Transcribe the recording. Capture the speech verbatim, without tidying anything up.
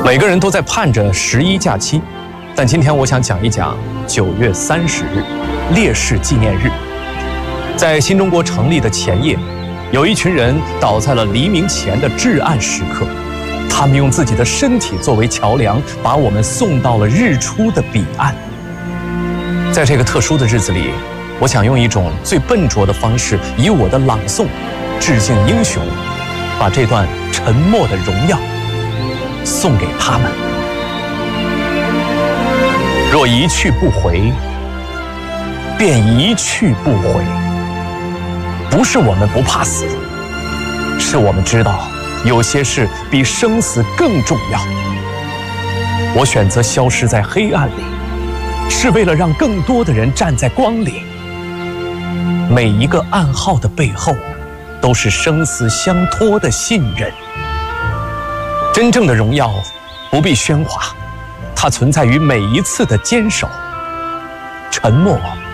每个人都在盼着十一假期，但今天我想讲一讲九月三十日，烈士纪念日。在新中国成立的前夜，有一群人倒在了黎明前的至暗时刻，他们用自己的身体作为桥梁，把我们送到了日出的彼岸。在这个特殊的日子里，我想用一种最笨拙的方式，以我的朗诵致敬英雄，把这段沉默的荣耀送给他们。若一去不回，便一去不回。不是我们不怕死，是我们知道有些事比生死更重要。我选择消失在黑暗里，是为了让更多的人站在光里。每一个暗号的背后，都是生死相托的信任。真正的荣耀不必喧哗，它存在于每一次的坚守。沉默